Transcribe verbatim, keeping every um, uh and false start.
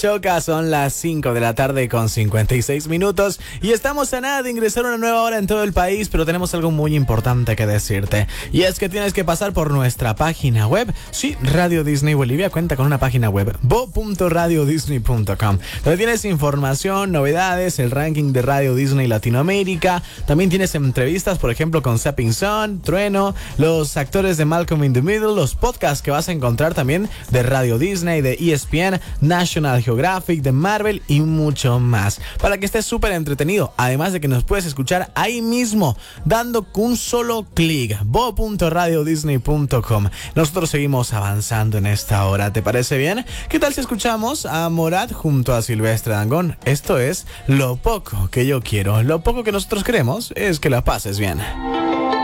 Choca, son las cinco de la tarde con cincuenta y seis minutos y estamos a nada de ingresar a una nueva hora en todo el país, pero tenemos algo muy importante que decirte y es que tienes que pasar por nuestra página web. Sí, Radio Disney Bolivia cuenta con una página web, bo punto radio disney punto com, donde tienes información, novedades, el ranking de Radio Disney Latinoamérica. También tienes entrevistas, por ejemplo, con Zapping Zone, Trueno, los actores de Malcolm in the Middle, los podcasts que vas a encontrar también de Radio Disney, de E S P N, National Geographic, Geographic, de Marvel y mucho más, para que estés súper entretenido, además de que nos puedes escuchar ahí mismo dando un solo clic, bo punto radio disney punto com. Nosotros seguimos avanzando en esta hora, ¿te parece bien? ¿Qué tal si escuchamos a Morat junto a Silvestre Dangond? Esto es Lo Poco que Yo Quiero. Lo poco que nosotros queremos es que la pases bien.